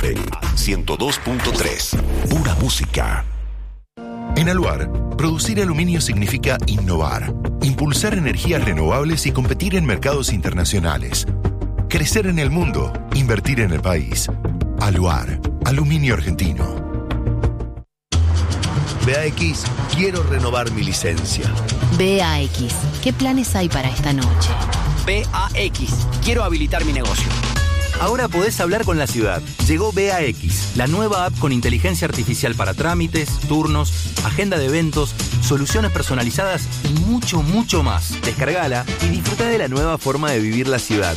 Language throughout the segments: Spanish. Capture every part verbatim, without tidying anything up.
Aspen ciento dos punto tres. Pura música. En Aluar, producir aluminio significa innovar, impulsar energías renovables y competir en mercados internacionales. Crecer en el mundo, invertir en el país. Aluar, aluminio argentino. B A X, quiero renovar mi licencia. B A X, ¿qué planes hay para esta noche? B A X, quiero habilitar mi negocio. Ahora podés hablar con la ciudad. Llegó B A X, la nueva app con inteligencia artificial para trámites, turnos, agenda de eventos, soluciones personalizadas y mucho, mucho más. Descargala y disfruta de la nueva forma de vivir la ciudad.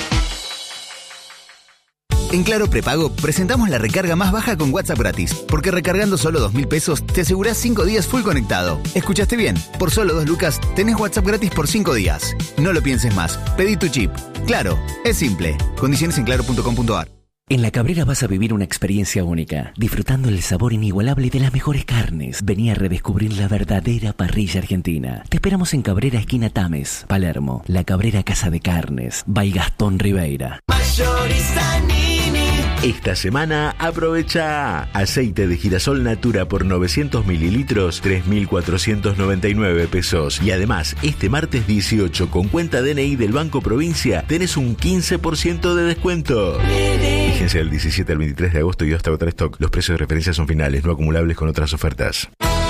En Claro Prepago presentamos la recarga más baja con WhatsApp gratis, porque recargando solo dos mil pesos te asegurás cinco días full conectado. ¿Escuchaste bien? Por solo dos lucas tenés WhatsApp gratis por cinco días. No lo pienses más, pedí tu chip. Claro, es simple. Condiciones en claro punto com punto a r. En La Cabrera vas a vivir una experiencia única, disfrutando el sabor inigualable de las mejores carnes. Vení a redescubrir la verdadera parrilla argentina. Te esperamos en Cabrera, esquina Tames, Palermo. La Cabrera Casa de Carnes, by Gastón Ribeira. Esta semana aprovecha aceite de girasol Natura por novecientos mililitros, tres mil cuatrocientos noventa y nueve pesos. Y además, este martes dieciocho, con cuenta D N I del Banco Provincia, tenés un quince por ciento de descuento. Vigencia del diecisiete al veintitrés de agosto y hasta agotar stock. Los precios de referencia son finales, no acumulables con otras ofertas.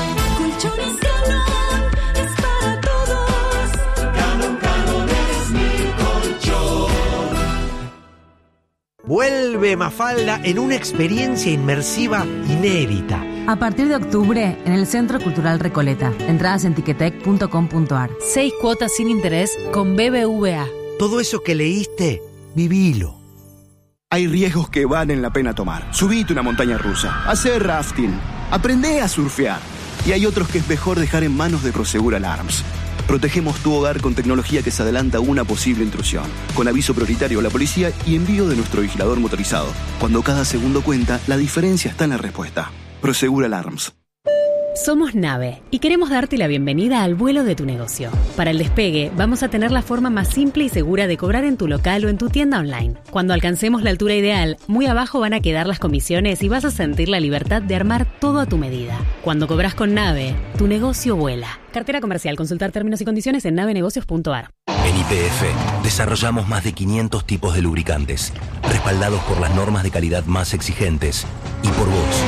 Vuelve Mafalda en una experiencia inmersiva inédita. A partir de octubre, en el Centro Cultural Recoleta. Entradas en tiquetec punto com punto a r. Seis cuotas sin interés con B B V A. Todo eso que leíste, vivilo. Hay riesgos que valen la pena tomar. Subite una montaña rusa, hacer rafting, aprendé a surfear. Y hay otros que es mejor dejar en manos de Prosegur Alarms. Protegemos tu hogar con tecnología que se adelanta a una posible intrusión, con aviso prioritario a la policía y envío de nuestro vigilador motorizado. Cuando cada segundo cuenta, la diferencia está en la respuesta. Prosegur Alarms. Somos Nave y queremos darte la bienvenida al vuelo de tu negocio. Para el despegue, vamos a tener la forma más simple y segura de cobrar en tu local o en tu tienda online. Cuando alcancemos la altura ideal, muy abajo van a quedar las comisiones y vas a sentir la libertad de armar todo a tu medida. Cuando cobras con Nave, tu negocio vuela. Cartera comercial. Consultar términos y condiciones en nave negocios punto a r. En Y P F desarrollamos más de quinientos tipos de lubricantes, respaldados por las normas de calidad más exigentes y por vos.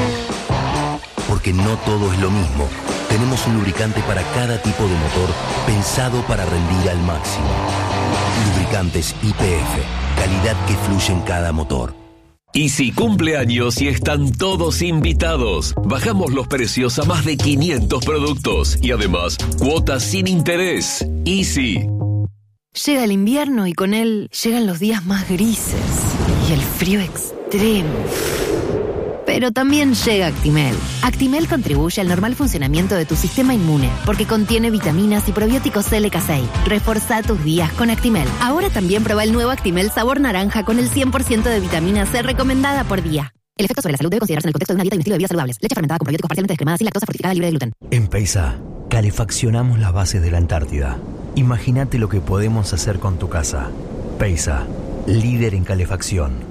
Porque no todo es lo mismo. Tenemos un lubricante para cada tipo de motor, pensado para rendir al máximo. Lubricantes Y P F, calidad que fluye en cada motor. Easy cumple años y están todos invitados. Bajamos los precios a más de quinientos productos y además cuotas sin interés. Easy. Llega el invierno y con él llegan los días más grises y el frío extremo. Pero también llega Actimel. Actimel contribuye al normal funcionamiento de tu sistema inmune porque contiene vitaminas y probióticos L K seis. Reforza tus días con Actimel. Ahora también prueba el nuevo Actimel sabor naranja con el cien por ciento de vitamina C recomendada por día. El efecto sobre la salud debe considerarse en el contexto de una dieta y un estilo de vida saludables. Leche fermentada con probióticos parcialmente descremada sin lactosa fortificada libre de gluten. En Peisa, calefaccionamos las bases de la Antártida. Imagínate lo que podemos hacer con tu casa. Peisa, líder en calefacción.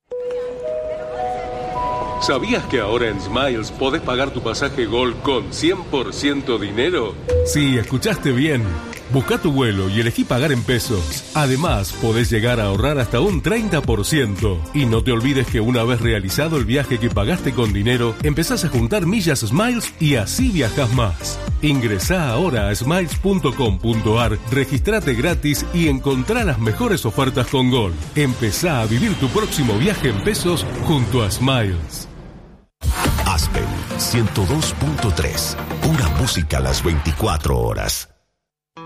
¿Sabías que ahora en Smiles podés pagar tu pasaje Gol con cien por ciento dinero? Sí, escuchaste bien. Busca tu vuelo y elegí pagar en pesos. Además, podés llegar a ahorrar hasta un treinta por ciento. Y no te olvides que una vez realizado el viaje que pagaste con dinero, empezás a juntar millas Smiles y así viajás más. Ingresá ahora a smiles punto com punto a r, registrate gratis y encontrá las mejores ofertas con Gol. Empezá a vivir tu próximo viaje en pesos junto a Smiles. Aspen ciento dos punto tres. Pura música a las veinticuatro horas.